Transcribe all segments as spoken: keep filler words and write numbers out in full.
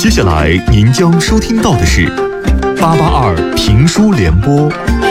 接下来您将收听到的是八八二评书联播。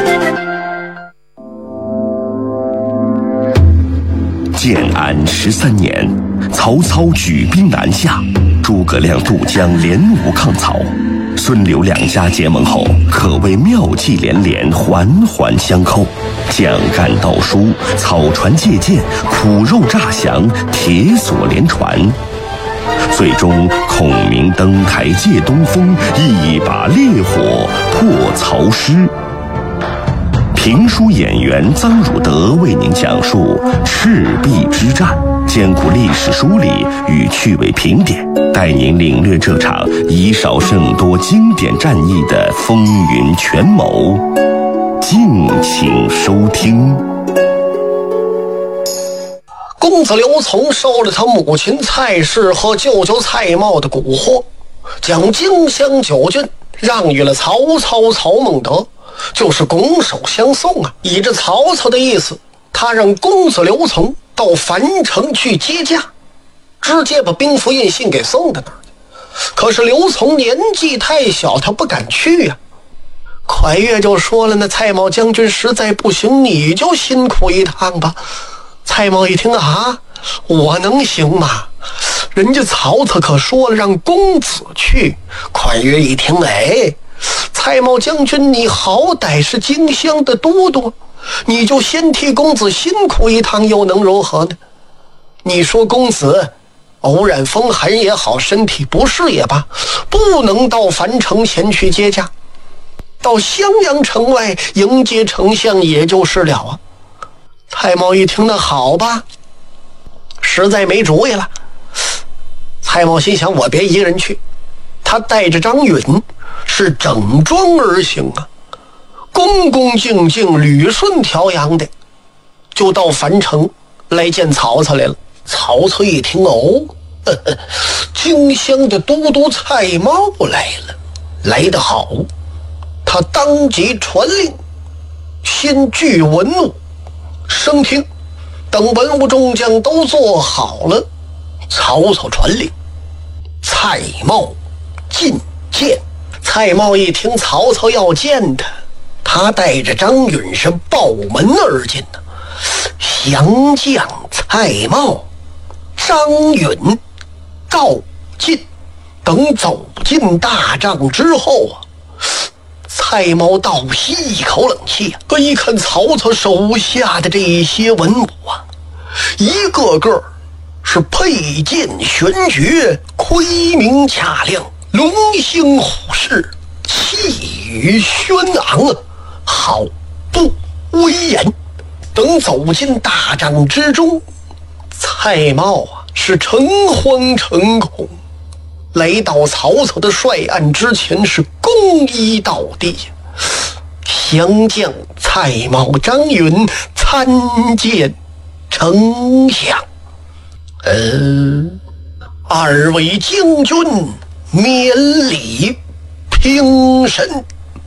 建安十三年，曹操举兵南下，诸葛亮渡江联吴抗曹，孙刘两家结盟后，可谓妙计连连，环环相扣。蒋干盗书，草船借箭，苦肉诈降，铁索连传。最终孔明登台借东风，一把烈火破曹师。评书演员臧汝德为您讲述赤壁之战，兼顾历史梳理与趣味评点，带您领略这场以少胜多经典战役的风云权谋。敬请收听。 公子刘琮收了他母亲蔡氏和舅舅蔡瑁的蛊惑，将荆襄九郡让与了曹操曹孟德，就是拱手相送啊！以这曹操的意思，他让公子刘琮到樊城去接驾，直接把兵符印信给送到那儿去。可是刘琮年纪太小，他不敢去呀、啊。蒯越就说了，那蔡瑁将军实在不行，你就辛苦一趟吧。蔡瑁一听啊，我能行吗？人家曹操可说了让公子去。蒯越一听，哎，蔡瑁将军你好歹是荆襄的都督，你就先替公子辛苦一趟又能如何呢？你说公子偶然风寒也好，身体不适也罢，不能到樊城前去接驾，到襄阳城外迎接丞相也就是了啊。蔡瑁一听，那好吧，实在没主意了。蔡瑁心想，我别一个人去，他带着张允是整装而行啊，恭恭敬敬捋顺条洋的就到樊城来见曹操来了。曹操一听，哦，呵呵，荆襄的都督蔡瑁来了，来得好。他当即传令，先聚文武，升听，等文武众将都做好了，曹操传令，蔡瑁觐见。蔡瑁一听曹操要见他，他带着张允是抱门而进的。降将蔡瑁、张允、赵进等走进大帐之后啊，蔡瑁倒吸一口冷气啊！可一看曹操手下的这些文武啊，一个个是佩剑玄绝，盔明甲亮，龙兴虎视，气宇轩昂啊，好不威严。等走进大帐之中，蔡瑁啊是诚惶诚恐，来到曹操的帅案之前是躬依倒地。降将蔡瑁、张允参见丞相。呃，二位将军免礼平身。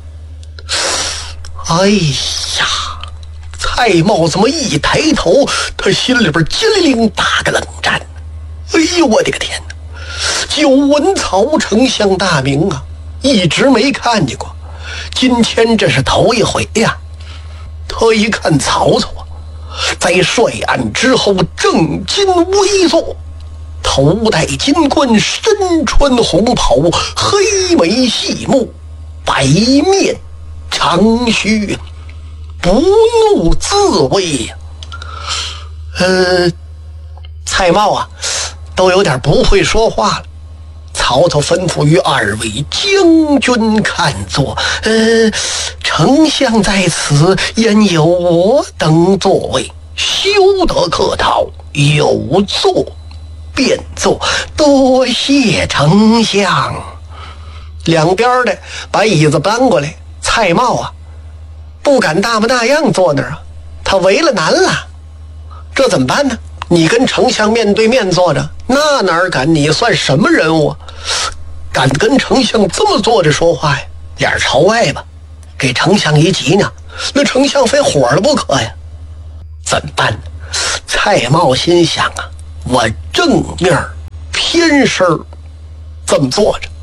哎呀，蔡瑁这么一抬头，他心里边激灵打个冷战。哎呦我的个天哪，久闻曹丞相大名啊，一直没看见过，今天这是头一回呀。他一看曹操啊，在帅案之后正襟危坐，头戴金冠，身穿红袍，黑眉细目，白面长须，不怒自威呀。呃，蔡瑁啊都有点不会说话了。曹操吩咐于二位将军看座，呃，丞相在此，焉有我等座位，休得客套，有座便坐，多谢丞相。两边的把椅子搬过来，蔡瑁啊不敢大模大样坐那儿啊，他为了难了，这怎么办呢？你跟丞相面对面坐着，那哪敢？你算什么人物啊？敢跟丞相这么坐着说话呀？脸朝外吧，给丞相一急呢，那丞相非火了不可呀。怎么办呢？蔡瑁心想啊，我正面偏身这么坐着，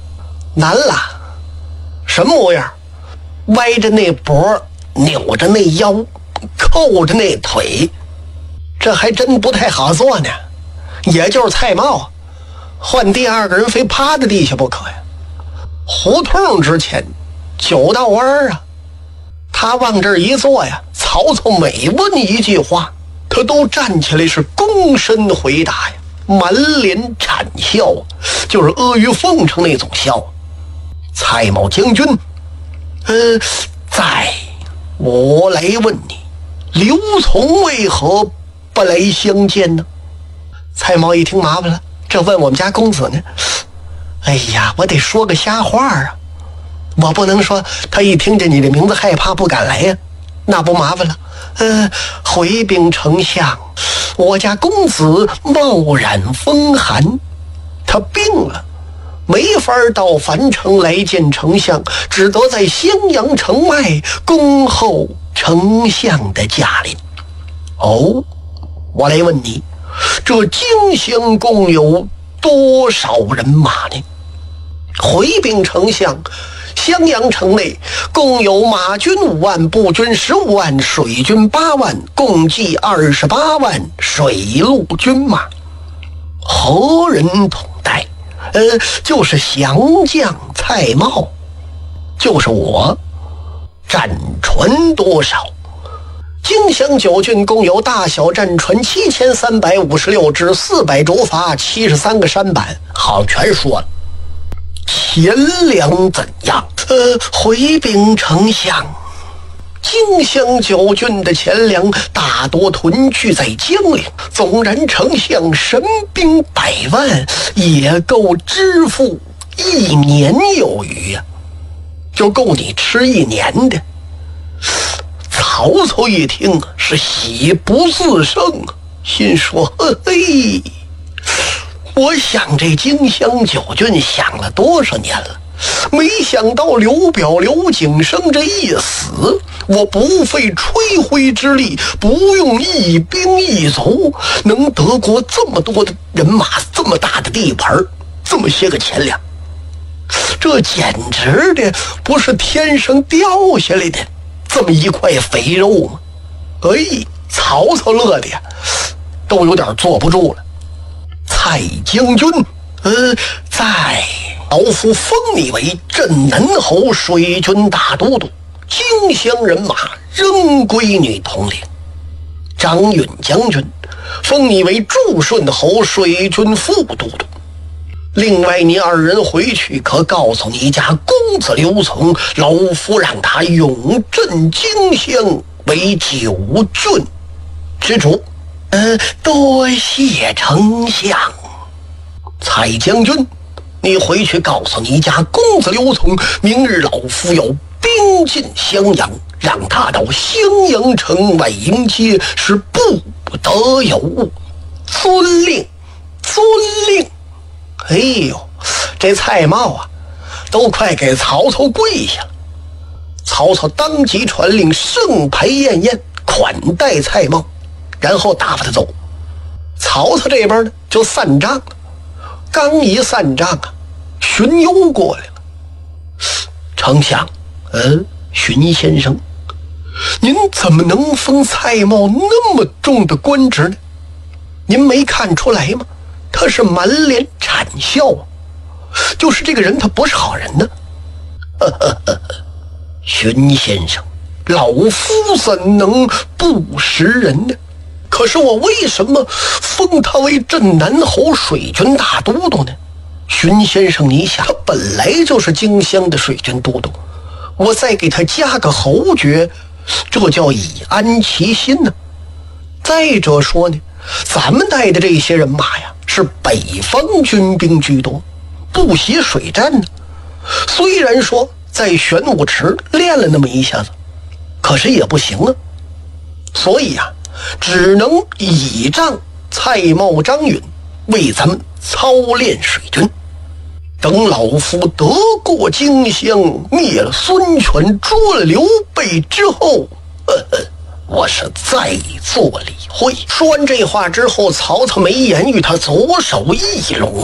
难了，什么模样？歪着那脖，扭着那腰，扣着那腿，这还真不太好做呢。也就是蔡瑁换第二个人非趴在地下不可呀。胡同之前九道弯啊，他往这儿一坐呀，曹操每问一句话，他都站起来是躬身回答呀，满脸谄笑，就是阿谀奉承那种笑。蔡瑁将军，呃，在我来问你，刘琮为何不来相见呢？蔡瑁一听麻烦了，这问我们家公子呢？哎呀，我得说个瞎话啊，我不能说他一听见你的名字害怕不敢来呀，那不麻烦了。呃，回禀丞相，我家公子冒染风寒，他病了，没法到樊城来见丞相，只得在襄阳城外恭候丞相的驾临。哦，我来问你，这荆襄共有多少人马呢？回禀丞相，襄阳城内共有马军五万，步军十五万，水军八万，共计二十八万水陆军马。何人统带？呃，就是降将蔡瑁，就是我。战船多少？荆襄九郡共有大小战船七千三百五十六只，四百竹筏，七十三个舢板，好全说了。钱粮怎样？呃，回禀丞相，荆襄九郡的钱粮大多屯聚在江陵，纵然丞相神兵百万，也够支付一年有余呀、啊，就够你吃一年的。曹操一听啊，是喜不自胜啊，心说：嘿嘿，我想这荆襄九郡想了多少年了，没想到刘表刘景升这一死，我不费吹灰之力，不用一兵一卒，能得过这么多的人马，这么大的地盘，这么些个钱粮，这简直的不是天上掉下来的这么一块肥肉吗？哎，曹操乐的呀都有点坐不住了。蔡将军，呃，在老夫封你为镇南侯，水军大都督，荆襄人马仍归你统领。张允将军封你为祝顺侯，水军副都督。另外你二人回去可告诉你家公子刘琮，老夫让他永镇荆襄为九郡之主。呃，多谢丞相。蔡将军，你回去告诉你家公子刘琮，明日老夫要兵进襄阳，让他到襄阳城外迎接，是不得有误。遵令，遵令。哎呦，这蔡瑁啊都快给曹操跪下了。曹操当即传令，盛牌宴宴，款待蔡瑁，然后打发他走。曹操这边呢就散帐了。刚一散帐啊，荀攸过来了。丞相，嗯，荀先生，您怎么能封蔡瑁那么重的官职呢？您没看出来吗？他是满脸谄笑啊，就是这个人他不是好人呢。呵呵呵呵，荀先生，老夫怎能不识人呢？可是我为什么封他为镇南侯、水军大都督呢？荀先生，你想，他本来就是荆襄的水军都督，我再给他加个侯爵，这叫以安其心呢。再者说呢，咱们带的这些人马呀，是北方军兵居多，不习水战呢。虽然说在玄武池练了那么一下子，可是也不行啊。所以呀、啊，只能倚仗蔡瑁、张允为咱们操练水军。等老夫得过荆襄，灭了孙权，捉了刘备之后，呵呵，我是再做理会。说完这话之后，曹操没言语，他左手一拢，